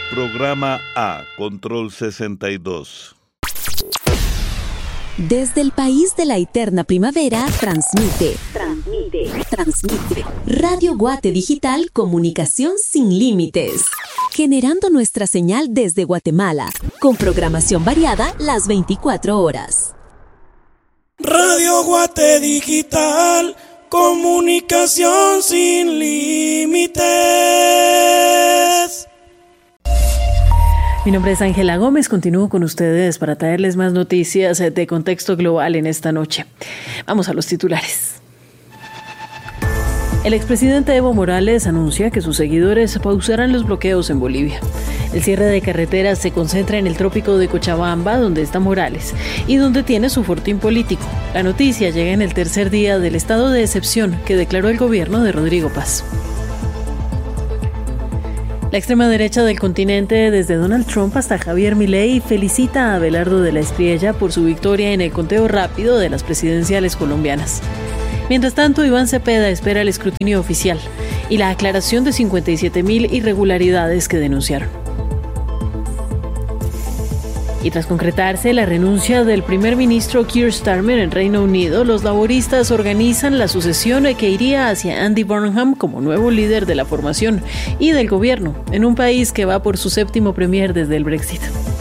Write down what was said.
Programa A, Control 62. Desde el país de la eterna primavera, transmite. Radio Guate Digital, comunicación sin límites. Generando nuestra señal desde Guatemala, con programación variada las 24 horas. Radio Guate Digital, comunicación sin límites. Mi nombre es Ángela Gómez, continúo con ustedes para traerles más noticias de contexto global en esta noche. Vamos a los titulares. El expresidente Evo Morales anuncia que sus seguidores pausarán los bloqueos en Bolivia. El cierre de carreteras se concentra en el trópico de Cochabamba, donde está Morales, y donde tiene su fortín político. La noticia llega en el tercer día del estado de excepción que declaró el gobierno de Rodrigo Paz. La extrema derecha del continente, desde Donald Trump hasta Javier Milei, felicita a Abelardo de la Espriella por su victoria en el conteo rápido de las presidenciales colombianas. Mientras tanto, Iván Cepeda espera el escrutinio oficial y la aclaración de 57.000 irregularidades que denunciaron. Y tras concretarse la renuncia del primer ministro Keir Starmer en Reino Unido, los laboristas organizan la sucesión que iría hacia Andy Burnham como nuevo líder de la formación y del gobierno, en un país que va por su séptimo premier desde el Brexit.